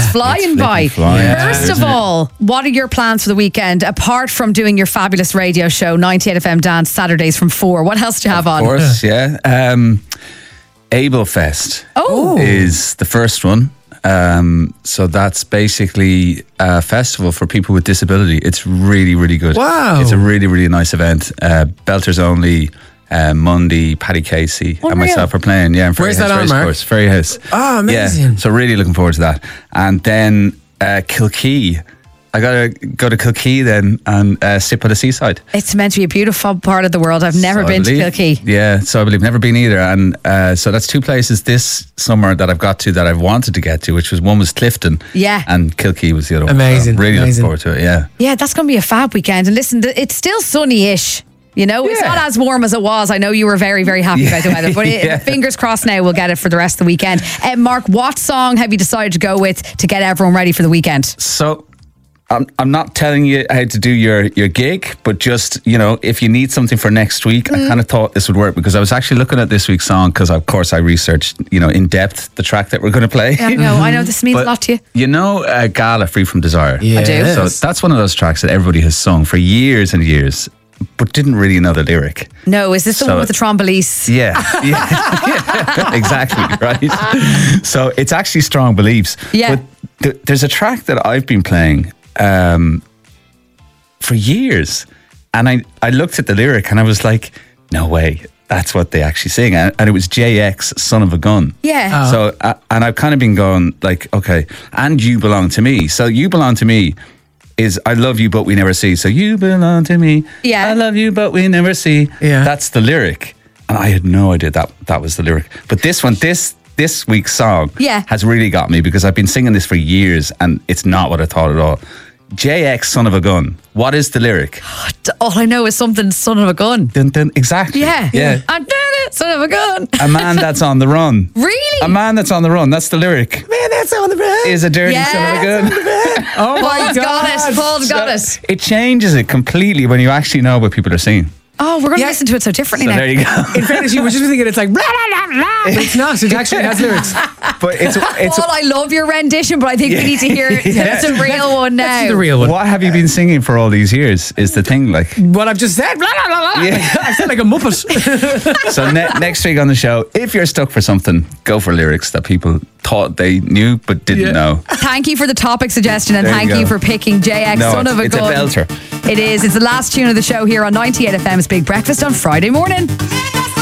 flying by. First of all, what are your plans for the weekend apart from doing your fabulous radio show 98 FM Dance Saturdays from 4? What else do you have on? Of course, yeah. Able Fest is the first one. So that's basically a festival for people with disability. It's really, really good. Wow. It's a really, really nice event. Belters only. Mundy, Paddy Casey, and myself are playing. Yeah, in Where's that on, Mark? Ferry House. Oh, amazing. Yeah, so really looking forward to that. And then Kilkee. I gotta go to Kilkee then and sit by the seaside. It's meant to be a beautiful part of the world. I've never been to Kilkee. Yeah, so I believe never been either. And so that's two places this summer that I've got to that I've wanted to get to, which was one was Clifton. Yeah. And Kilkee was the other one. Amazing. So really amazing. looking forward to it, yeah. Yeah, that's going to be a fab weekend. And listen, it's still sunny-ish. You know, it's not as warm as it was. I know you were very, very happy about the weather, but fingers crossed now we'll get it for the rest of the weekend. Mark, what song have you decided to go with to get everyone ready for the weekend? So I'm not telling you how to do your gig, but just, you know, if you need something for next week, I kind of thought this would work because I was actually looking at this week's song because, of course, I researched, you know, in depth the track that we're going to play. I know this means a lot to you. You know Gala, Free From Desire? Yeah. I do. So that's one of those tracks that everybody has sung for years and years, but didn't really know the lyric. No, is this the one with the Trombolese? Yeah, exactly, right? So it's actually Strong Beliefs. Yeah. But there's a track that I've been playing for years, and I looked at the lyric and I was like, no way, that's what they actually sing. And it was JX, Son of a Gun. Yeah. So, and I've kind of been going like, okay, and You Belong to Me. So You Belong to Me is I love you but we never see. So you belong to me. Yeah. I love you but we never see. Yeah. That's the lyric. And I had no idea that was the lyric. But this one, this week's song has really got me because I've been singing this for years and it's not what I thought at all. JX, Son of a Gun. What is the lyric? All I know is something son of a gun. Dun, dun, exactly. Yeah. I did it, son of a gun. A man that's on the run. Really? A man that's on the run. That's the lyric. Man, that's on the run. Is a dirty son of a gun. Oh my God. Paul's got it. It changes it completely when you actually know what people are saying. Oh, we're going to listen to it so differently So now. there you go. In fairness, you were just thinking it's like, blah, blah, blah, blah. But it's not. It actually has lyrics. But it's Paul, I love your rendition, but I think we need to hear it's a real one now. That's the real one. What have you been singing for all these years is the thing, like. What I've just said, blah, blah, blah, blah. Yeah. I sound like a muppet. So next week on the show, if you're stuck for something, go for lyrics that people thought they knew but didn't know. Thank you for the topic suggestion and There you thank you go. for picking JX, Son of a Gun. It's a belter. It is. It's the last tune of the show here on 98 FM's Big Breakfast on Friday morning.